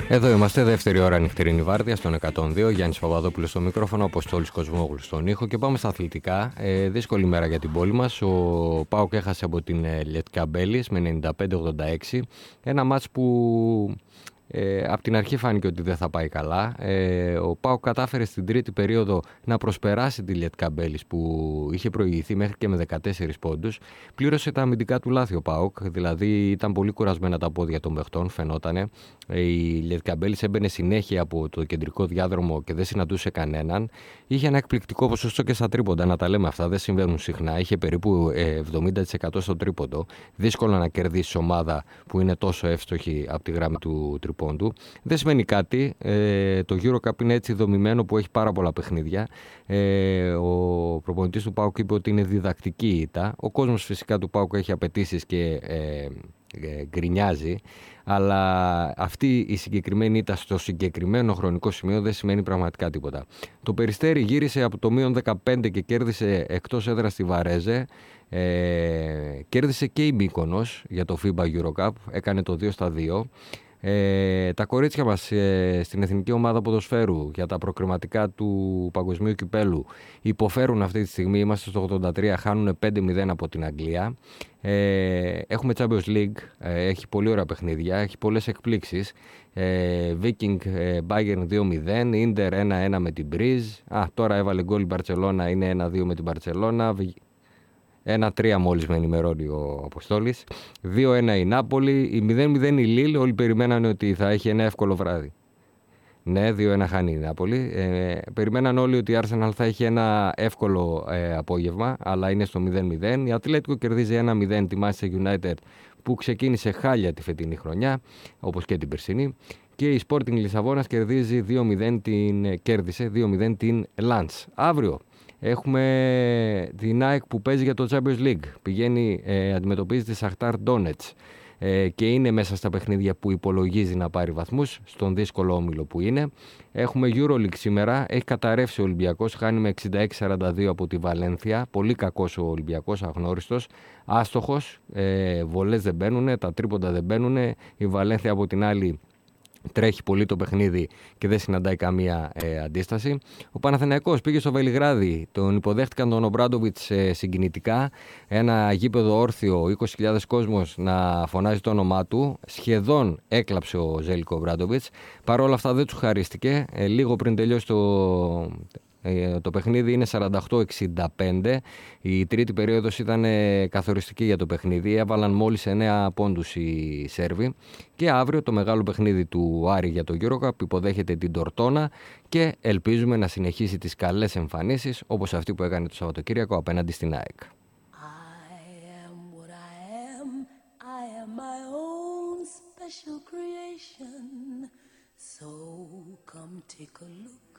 Εδώ είμαστε, δεύτερη ώρα νυχτερινή βάρδια στον 102. Γιάννης Παπαδόπουλος στο μικρόφωνο, Αποστόλης Κοσμόγλου στον ήχο. Και πάμε στα αθλητικά. Δύσκολη μέρα για την πόλη μας. Ο ΠΑΟΚ έχασε από την Λιετκαμπέλης με 95-86. Ένα μάτς που από την αρχή φάνηκε ότι δεν θα πάει καλά. Ο ΠΑΟΚ κατάφερε στην τρίτη περίοδο να προσπεράσει τη Λιετκαμπέλης που είχε προηγηθεί μέχρι και με 14 πόντους. Πλήρωσε τα αμυντικά του λάθη ο ΠΑΟΚ, δηλαδή ήταν πολύ κουρασμένα τα πόδια των παιχτών, φαινότανε. Η Λιετκαμπέλης έμπαινε συνέχεια από το κεντρικό διάδρομο και δεν συναντούσε κανέναν. Είχε ένα εκπληκτικό ποσοστό και στα τρίποντα, να τα λέμε αυτά, δεν συμβαίνουν συχνά. Είχε περίπου 70% στο τρίποντο. Δύσκολο να κερδίσει ομάδα που είναι τόσο εύστοχη από τη γραμμή του τρίποντου. Δεν σημαίνει κάτι. Το EuroCup είναι έτσι δομημένο που έχει πάρα πολλά παιχνίδια. Ο προπονητής του ΠΑΟΚ είπε ότι είναι διδακτική ήττα. Ο κόσμος φυσικά του ΠΑΟΚ έχει απαιτήσεις και γκρινιάζει, αλλά αυτή η συγκεκριμένη ήττα στο συγκεκριμένο χρονικό σημείο δεν σημαίνει πραγματικά τίποτα. Το Περιστέρι γύρισε από το μείον 15 και κέρδισε εκτός έδρας στη Βαρέζε. Κέρδισε και η Μύκονος για το FIBA EuroCup, έκανε το 2-2. Τα κορίτσια μας στην Εθνική Ομάδα Ποδοσφαίρου για τα προκριματικά του Παγκοσμίου Κυπέλου υποφέρουν αυτή τη στιγμή. Είμαστε στο 83, χάνουν 5-0 από την Αγγλία. Έχουμε Champions League, έχει πολύ ωραία παιχνίδια, έχει πολλές εκπλήξεις. Viking Bayern 2-0, Inter 1-1 με την Breeze. Τώρα έβαλε γκολ η Μπαρτσελώνα, είναι 1-2 με την Μπαρτσελώνα. 1-3 μόλις με ενημερώνει ο Αποστόλης. 2-1 η Νάπολη. Η 0-0 η Λίλ. Όλοι περιμένανε ότι θα έχει ένα εύκολο βράδυ. Ναι, 2-1 χάνει η Νάπολη. Περιμέναν όλοι ότι η Arsenal θα έχει ένα εύκολο απόγευμα, αλλά είναι στο 0-0. Η Ατλέτικο κερδίζει 1-0 τη Manchester United που ξεκίνησε χάλια τη φετινή χρονιά, όπως και την περσινή. Και η Sporting Λισαβόνας κέρδισε 2-0 την Lens. Αύριο έχουμε την ΑΕΚ που παίζει για το Champions League. Πηγαίνει, αντιμετωπίζει τη Σαχτάρ Ντόνετς και είναι μέσα στα παιχνίδια που υπολογίζει να πάρει βαθμούς, στον δύσκολο όμιλο που είναι. Έχουμε EuroLeague σήμερα, έχει καταρρεύσει ο Ολυμπιακός, χάνει με 66-42 από τη Βαλένθια. Πολύ κακός ο Ολυμπιακός, αγνώριστος, άστοχος, βολές δεν μπαίνουνε, τα τρίποντα δεν μπαίνουνε. Η Βαλένθια από την άλλη τρέχει πολύ το παιχνίδι και δεν συναντάει καμία αντίσταση. Ο Παναθηναϊκός πήγε στο Βελιγράδι, τον υποδέχτηκαν τον Ομπράντοβιτς συγκινητικά. Ένα γήπεδο όρθιο, 20.000 κόσμος να φωνάζει το όνομά του. Σχεδόν έκλαψε ο Ζέλικο Ομπράντοβιτς. Παρ' όλα αυτά δεν του χαρίστηκε. Λίγο πριν τελειώσει το παιχνίδι είναι 48-65. Η τρίτη περίοδος ήταν καθοριστική για το παιχνίδι. Έβαλαν μόλις 9 πόντους οι Σέρβοι. Και αύριο το μεγάλο παιχνίδι του Άρη για το EuroCup υποδέχεται την Τορτόνα και ελπίζουμε να συνεχίσει τις καλές εμφανίσεις όπως αυτή που έκανε το Σαββατοκύριακο απέναντι στην ΑΕΚ. So come take a look